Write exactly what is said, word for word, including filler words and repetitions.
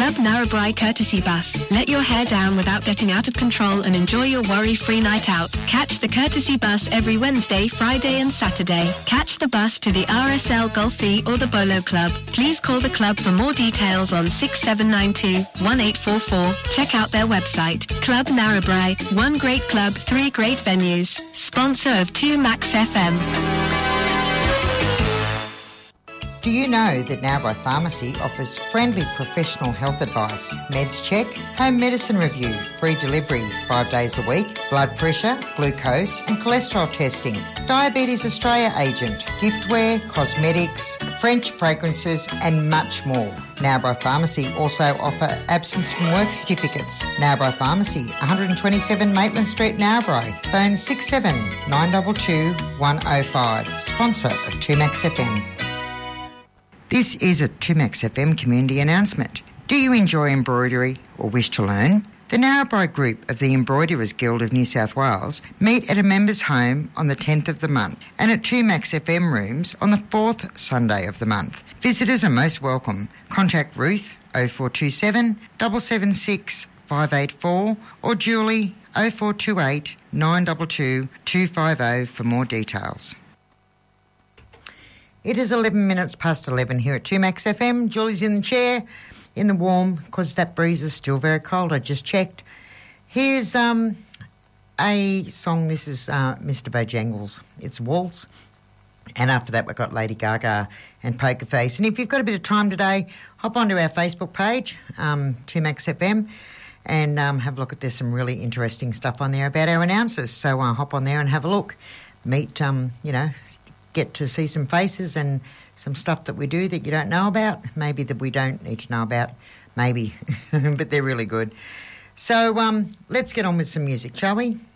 Club Narrabri Courtesy Bus. Let your hair down without getting out of control and enjoy your worry-free night out. Catch the Courtesy Bus every Wednesday, Friday and Saturday. Catch the bus to the R S L Golfie or the Bolo Club. Please call the club for more details on six seven nine two, one eight four four. Check out their website. Club Narrabri. One great club, three great venues. Sponsor of two Max F M. Do you know that Narrabri Pharmacy offers friendly professional health advice, meds check, home medicine review, free delivery five days a week, blood pressure, glucose and cholesterol testing, Diabetes Australia agent, giftware, cosmetics, French fragrances and much more. Narrabri Pharmacy also offer absence from work certificates. Narrabri Pharmacy, one twenty-seven Maitland Street, Narrabri. Phone six seven nine two two, one oh five. Sponsor of two Max F M. This is a two Max F M community announcement. Do you enjoy embroidery or wish to learn? The Narrabri Group of the Embroiderers Guild of New South Wales meet at a members' home on the tenth of the month and at two Max F M rooms on the fourth Sunday of the month. Visitors are most welcome. Contact Ruth oh four two seven, seven seven six, five eight four or Julie oh four two eight, nine two two, two five oh for more details. It is eleven minutes past eleven here at two Max F M. Julie's in the chair, in the warm, because that breeze is still very cold. I just checked. Here's um, a song. This is uh, Mister Bojangles. It's Waltz. And after that, we've got Lady Gaga and Poker Face. And if you've got a bit of time today, hop onto our Facebook page, um, two Max F M, and um, have a look at There's some really interesting stuff on there about our announcers. So uh, hop on there and have a look. Meet, um, you know... get to see some faces and some stuff that we do that you don't know about, maybe that we don't need to know about, maybe, but they're really good. So um, let's get on with some music, shall we?